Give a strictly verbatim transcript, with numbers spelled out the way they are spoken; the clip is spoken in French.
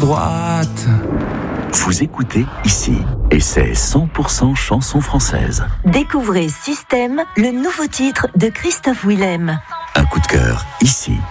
droite. Vous écoutez ici, et c'est cent pour cent chanson française. Découvrez Système, le nouveau titre de Christophe Willem. Un coup de cœur, ici.